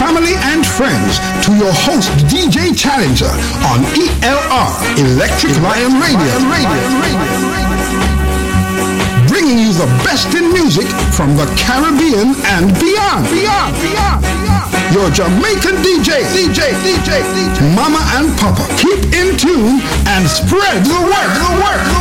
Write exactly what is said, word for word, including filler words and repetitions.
family and friends to your host, D J Challenger, on E L R, Electric Lion Radio. Bringing you the best in music from the Caribbean and beyond. Beyond, beyond, beyond. Your Jamaican D J, D J, D J, D J, Mama and Papa. Keep in tune and spread the word, the word.